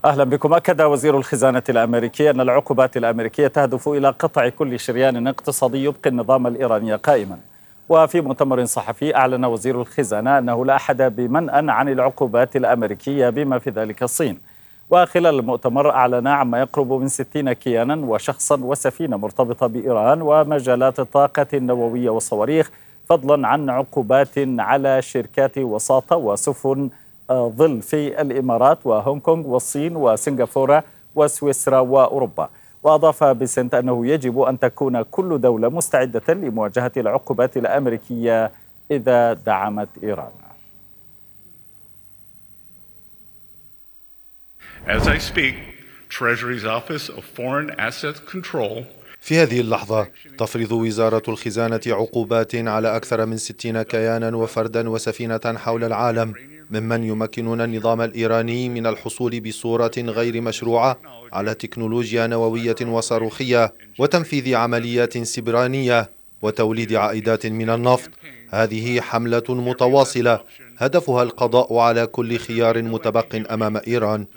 أهلا بكم. أكد وزير الخزانة الأمريكي أن العقوبات الأمريكية تهدف إلى قطع كل شريان اقتصادي يبقي النظام الإيراني قائما. وفي مؤتمر صحفي أعلن وزير الخزانة أنه لا أحد بمنأى عن العقوبات الأمريكية بما في ذلك الصين. وخلال المؤتمر أعلن عما يقرب من 60 كيانا وشخصا وسفينة مرتبطة بإيران ومجالات الطاقة النووية والصواريخ، فضلا عن عقوبات على شركات وساطة وسفن ظل في الإمارات وهونغ كونغ والصين وسنغافورة وسويسرا وأوروبا. وأضاف بيسنت أنه يجب أن تكون كل دولة مستعدة لمواجهة العقوبات الأمريكية إذا دعمت إيران. As I speak, Treasury's Office of Foreign Assets Control في هذه اللحظة تفرض وزارة الخزانة عقوبات على أكثر من 60 كيانا وفردا وسفينة حول العالم ممن يمكنون النظام الإيراني من الحصول بصورة غير مشروعة على تكنولوجيا نووية وصاروخية وتنفيذ عمليات سبرانية وتوليد عائدات من النفط. هذه حملة متواصلة هدفها القضاء على كل خيار متبق أمام إيران.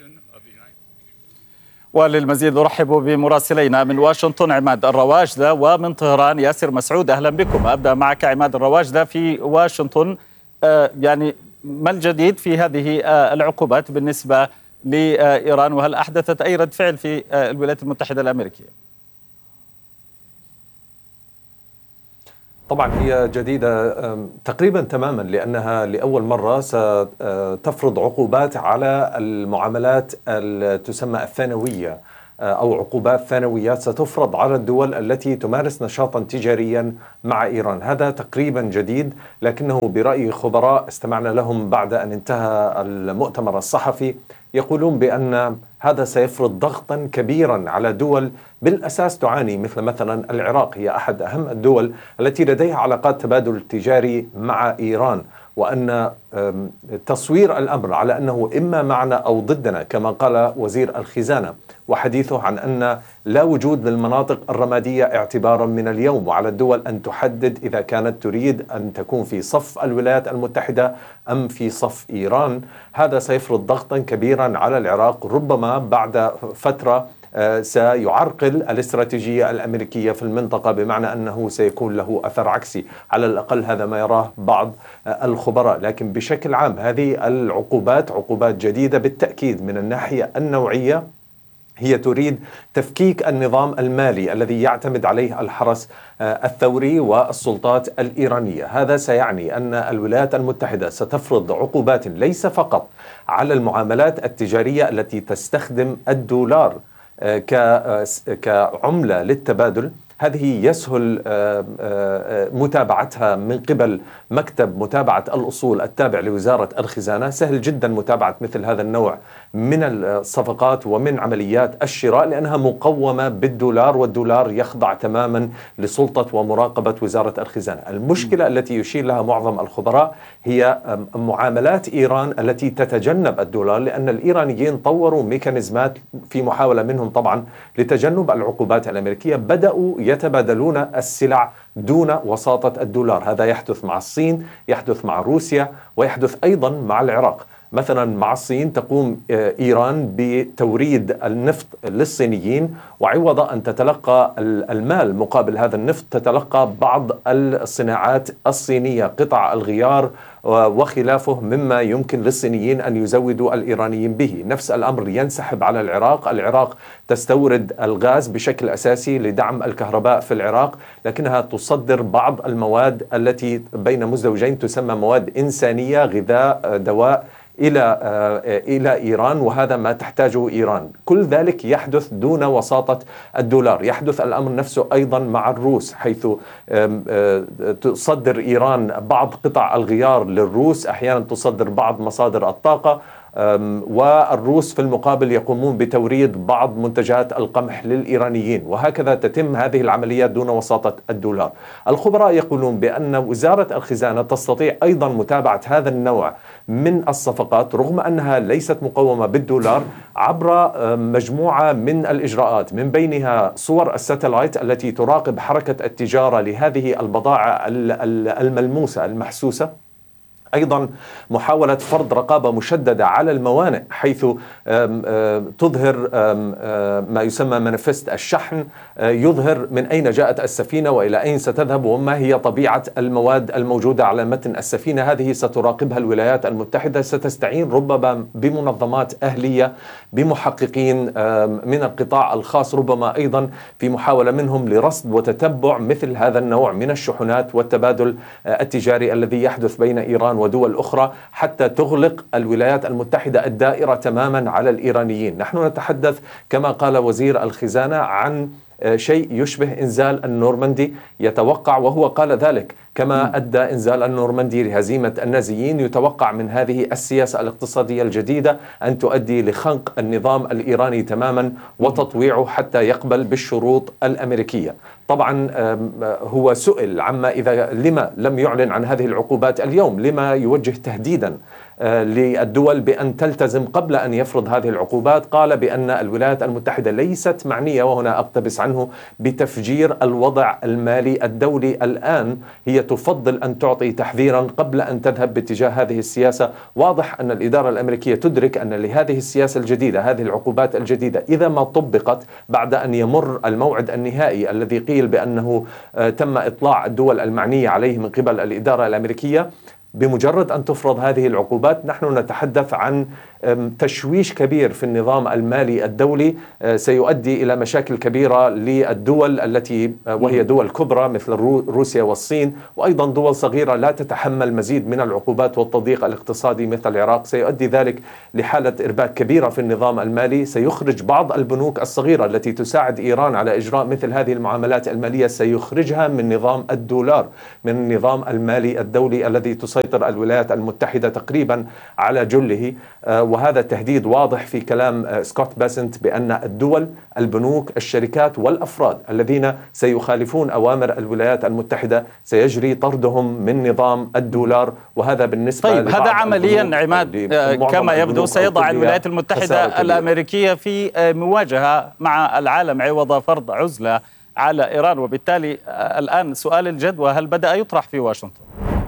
وللمزيد نرحب بمراسلينا من واشنطن عماد الرواجدة ومن طهران ياسر مسعود. أهلا بكم. أبدأ معك عماد الرواجدة في واشنطن. يعني ما الجديد في هذه العقوبات بالنسبة لإيران، وهل أحدثت أي رد فعل في الولايات المتحدة الأمريكية؟ طبعا هي جديدة تقريبا تماما، لأنها لأول مرة ستفرض عقوبات على المعاملات تسمى الثانوية أو عقوبات ثانويات ستفرض على الدول التي تمارس نشاطا تجاريا مع إيران. هذا تقريبا جديد، لكنه برأي خبراء استمعنا لهم بعد أن انتهى المؤتمر الصحفي يقولون بأن هذا سيفرض ضغطا كبيرا على دول بالأساس تعاني، مثلا العراق، هي أحد أهم الدول التي لديها علاقات تبادل تجاري مع إيران، وأن تصوير الأمر على أنه إما معنا أو ضدنا كما قال وزير الخزانة، وحديثه عن أن لا وجود للمناطق الرمادية اعتبارا من اليوم، وعلى الدول أن تحدد إذا كانت تريد أن تكون في صف الولايات المتحدة أم في صف إيران. هذا سيفرض ضغطا كبيرا على العراق، ربما بعد فترة سيعرقل الاستراتيجية الأمريكية في المنطقة، بمعنى أنه سيكون له أثر عكسي، على الأقل هذا ما يراه بعض الخبراء. لكن بشكل عام هذه العقوبات عقوبات جديدة بالتأكيد. من الناحية النوعية هي تريد تفكيك النظام المالي الذي يعتمد عليه الحرس الثوري والسلطات الإيرانية. هذا سيعني أن الولايات المتحدة ستفرض عقوبات ليس فقط على المعاملات التجارية التي تستخدم الدولار كعملة للتبادل، هذه يسهل متابعتها من قبل مكتب متابعة الأصول التابع لوزارة الخزانة. سهل جدا متابعة مثل هذا النوع من الصفقات ومن عمليات الشراء، لأنها مقومة بالدولار، والدولار يخضع تماما لسلطة ومراقبة وزارة الخزانة. المشكلة التي يشير لها معظم الخبراء هي معاملات إيران التي تتجنب الدولار، لأن الإيرانيين طوروا ميكانيزمات في محاولة منهم طبعا لتجنب العقوبات الأمريكية، بدأوا يتبادلون السلع دون وساطة الدولار. هذا يحدث مع الصين، يحدث مع روسيا، ويحدث أيضا مع العراق. مثلا مع الصين تقوم إيران بتوريد النفط للصينيين، وعوض أن تتلقى المال مقابل هذا النفط تتلقى بعض الصناعات الصينية، قطع الغيار وخلافه، مما يمكن للصينيين أن يزودوا الإيرانيين به. نفس الأمر ينسحب على العراق. العراق تستورد الغاز بشكل أساسي لدعم الكهرباء في العراق، لكنها تصدر بعض المواد التي بين مزدوجين تسمى مواد إنسانية، غذاء، دواء، إلى إيران، وهذا ما تحتاجه إيران. كل ذلك يحدث دون وساطة الدولار. يحدث الأمر نفسه أيضا مع الروس، حيث تصدر إيران بعض قطع الغيار للروس، أحيانا تصدر بعض مصادر الطاقة، والروس في المقابل يقومون بتوريد بعض منتجات القمح للإيرانيين، وهكذا تتم هذه العمليات دون وساطة الدولار. الخبراء يقولون بأن وزارة الخزانة تستطيع أيضا متابعة هذا النوع من الصفقات رغم أنها ليست مقومة بالدولار عبر مجموعة من الإجراءات، من بينها صور الساتلايت التي تراقب حركة التجارة لهذه البضائع الملموسة المحسوسة أيضا محاولة فرض رقابة مشددة على الموانئ، حيث تظهر ما يسمى منفست الشحن، يظهر من أين جاءت السفينة وإلى أين ستذهب وما هي طبيعة المواد الموجودة على متن السفينة. هذه ستراقبها الولايات المتحدة، ستستعين ربما بمنظمات أهلية، بمحققين من القطاع الخاص، ربما أيضا في محاولة منهم لرصد وتتبع مثل هذا النوع من الشحنات والتبادل التجاري الذي يحدث بين إيران ودول أخرى، حتى تغلق الولايات المتحدة الدائرة تماما على الإيرانيين. نحن نتحدث كما قال وزير الخزانة عن شيء يشبه إنزال النورماندي، يتوقع، وهو قال ذلك كما أدى إنزال النورماندي لهزيمة النازيين، يتوقع من هذه السياسة الاقتصادية الجديدة أن تؤدي لخنق النظام الإيراني تماما وتطويعه حتى يقبل بالشروط الأمريكية. طبعا هو سئل عما لما لم يعلن عن هذه العقوبات اليوم، لما يوجه تهديدا للدول بأن تلتزم قبل أن يفرض هذه العقوبات. قال بأن الولايات المتحدة ليست معنية، وهنا أقتبس عنه، بتفجير الوضع المالي الدولي الآن، هي تفضل أن تعطي تحذيرا قبل أن تذهب باتجاه هذه السياسة. واضح أن الإدارة الأمريكية تدرك أن لهذه السياسة الجديدة، هذه العقوبات الجديدة، إذا ما طبقت بعد أن يمر الموعد النهائي الذي قيل بأنه تم إطلاع الدول المعنية عليه من قبل الإدارة الأمريكية، بمجرد أن تفرض هذه العقوبات نحن نتحدث عن تشويش كبير في النظام المالي الدولي، سيؤدي إلى مشاكل كبيرة للدول التي وهي دول كبرى مثل روسيا والصين، وأيضا دول صغيرة لا تتحمل مزيد من العقوبات والتضييق الاقتصادي مثل العراق. سيؤدي ذلك لحالة إرباك كبيرة في النظام المالي، سيخرج بعض البنوك الصغيرة التي تساعد إيران على إجراء مثل هذه المعاملات المالية، سيخرجها من نظام الدولار، من النظام المالي الدولي الذي تسيطر الولايات المتحدة تقريبا على جله. وهذا تهديد واضح في كلام سكوت باسنت بأن الدول، البنوك، الشركات والأفراد الذين سيخالفون أوامر الولايات المتحدة سيجري طردهم من نظام الدولار. وهذا بالنسبة طيب هذا عمليا عماد كما يبدو سيضع الولايات المتحدة الأمريكية في مواجهة مع العالم عوض فرض عزلة على إيران، وبالتالي الآن سؤال الجدوى هل بدأ يطرح في واشنطن؟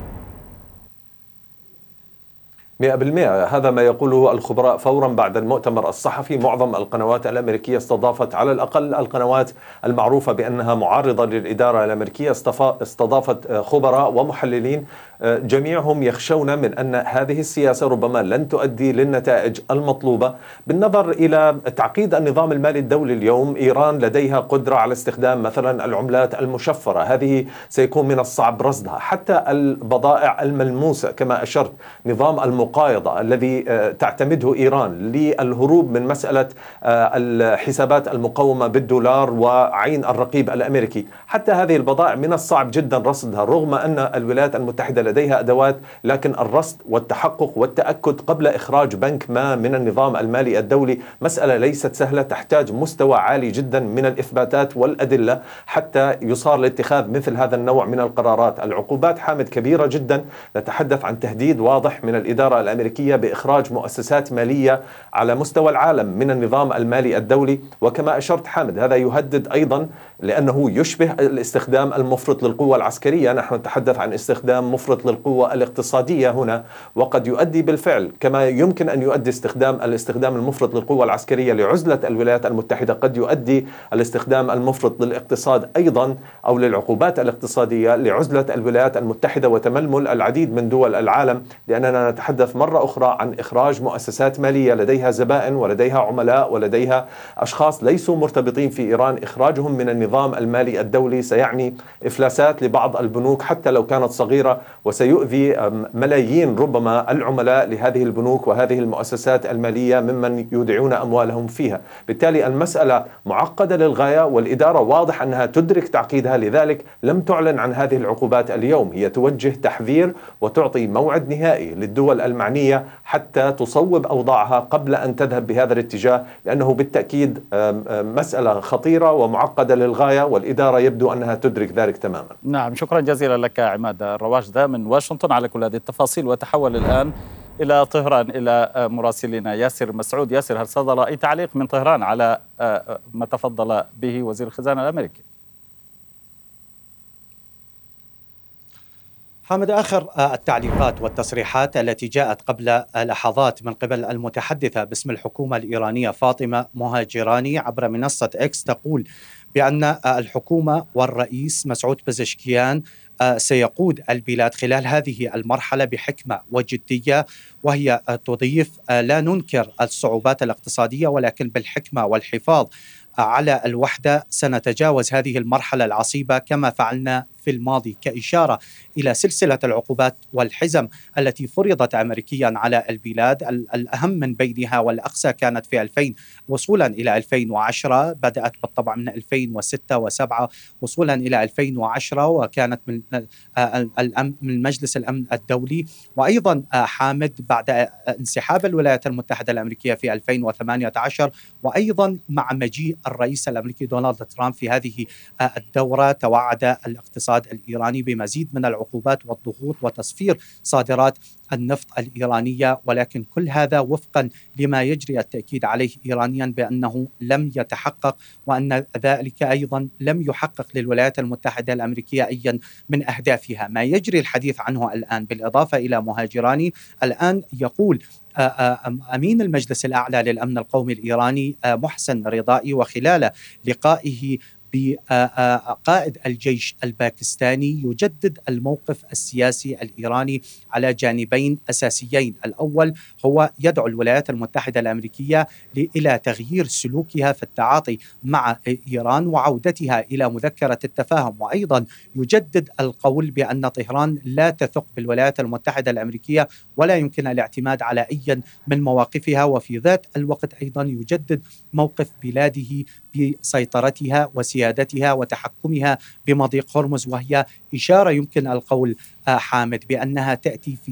100%. هذا ما يقوله الخبراء فورا بعد المؤتمر الصحفي. معظم القنوات الأمريكية استضافت، على الأقل القنوات المعروفة بأنها معارضة للإدارة الأمريكية، استضافت خبراء ومحللين، جميعهم يخشون من أن هذه السياسة ربما لن تؤدي للنتائج المطلوبة. بالنظر إلى تعقيد النظام المالي الدولي اليوم، إيران لديها قدرة على استخدام مثلا العملات المشفرة، هذه سيكون من الصعب رصدها. حتى البضائع الملموسة كما أشرت، نظام المقايضة الذي تعتمده إيران للهروب من مسألة الحسابات المقومة بالدولار وعين الرقيب الأمريكي، حتى هذه البضائع من الصعب جدا رصدها، رغم أن الولايات المتحدة لديها أدوات، لكن الرصد والتحقق والتأكد قبل إخراج بنك ما من النظام المالي الدولي مسألة ليست سهلة، تحتاج مستوى عالي جدا من الإثباتات والأدلة حتى يصار لاتخاذ مثل هذا النوع من القرارات. العقوبات حامد كبيرة جدا، نتحدث عن تهديد واضح من الإدارة الأمريكية بإخراج مؤسسات مالية على مستوى العالم من النظام المالي الدولي. وكما أشرت حامد، هذا يهدد أيضا لأنه يشبه الاستخدام المفرط للقوة العسكرية. نحن نتحدث عن استخدام مفرط للقوة الاقتصادية هنا، وقد يؤدي بالفعل كما يمكن أن يؤدي الاستخدام المفرط للقوة العسكرية لعزلة الولايات المتحدة، قد يؤدي الاستخدام المفرط للاقتصاد أيضا أو للعقوبات الاقتصادية لعزلة الولايات المتحدة وتململ العديد من دول العالم، لأننا نتحدث مرة أخرى عن إخراج مؤسسات مالية لديها زبائن ولديها عملاء ولديها أشخاص ليسوا مرتبطين في إيران. إخراجهم من النظام المالي الدولي سيعني إفلاسات لبعض البنوك حتى لو كانت صغيرة، وسيؤذي ملايين ربما العملاء لهذه البنوك وهذه المؤسسات المالية ممن يودعون أموالهم فيها. بالتالي المسألة معقدة للغاية، والإدارة واضح أنها تدرك تعقيدها، لذلك لم تعلن عن هذه العقوبات اليوم. هي توجه تحذير وتعطي موعد نهائي للدول المعنية حتى تصوب أوضاعها قبل أن تذهب بهذا الاتجاه، لأنه بالتأكيد مسألة خطيرة ومعقدة للغاية، والإدارة يبدو أنها تدرك ذلك تماما. نعم، شكرا جزيلا لك عماد الرواجدة من واشنطن على كل هذه التفاصيل. وتحول الآن إلى طهران إلى مراسلنا ياسر مسعود. ياسر، هل صدر أي تعليق من طهران على ما تفضل به وزير الخزانة الأمريكي؟ حامد، آخر التعليقات والتصريحات التي جاءت قبل لحظات من قبل المتحدثة باسم الحكومة الإيرانية فاطمة مهاجراني عبر منصة إكس تقول بأن الحكومة والرئيس مسعود بزشكيان سيقود البلاد خلال هذه المرحلة بحكمة وجدية، وهي تضيف لا ننكر الصعوبات الاقتصادية ولكن بالحكمة والحفاظ على الوحدة سنتجاوز هذه المرحلة العصيبة كما فعلنا في الماضي، كإشارة إلى سلسلة العقوبات والحزم التي فرضت أمريكيا على البلاد. الأهم من بينها والأقصى كانت في 2000 وصولا إلى 2010، بدأت بالطبع من 2006 و7 وصولا إلى 2010، وكانت من مجلس الأمن الدولي. وأيضا حامد بعد انسحاب الولايات المتحدة الأمريكية في 2018، وأيضا مع مجيء الرئيس الأمريكي دونالد ترامب في هذه الدورة، توعد الاقتصاد الإيراني بمزيد من العقوبات والضغوط وتصفير صادرات النفط الإيرانية، ولكن كل هذا وفقا لما يجري التأكيد عليه إيرانيا بأنه لم يتحقق، وأن ذلك أيضا لم يحقق للولايات المتحدة الأمريكية أي من أهدافها. ما يجري الحديث عنه الآن بالإضافة إلى مهاجراني، الآن يقول أمين المجلس الأعلى للأمن القومي الإيراني محسن رضائي وخلال لقائه بقائد الجيش الباكستاني يجدد الموقف السياسي الإيراني على جانبين أساسيين. الأول هو يدعو الولايات المتحدة الأمريكية إلى تغيير سلوكها في التعاطي مع إيران وعودتها إلى مذكرة التفاهم، وأيضا يجدد القول بأن طهران لا تثق بالولايات المتحدة الأمريكية ولا يمكن الاعتماد على أي من مواقفها، وفي ذات الوقت أيضا يجدد موقف بلاده بسيطرتها وسيادتها وتحكمها بمضيق هرمز، وهي إشارة يمكن القول حامد بأنها تأتي في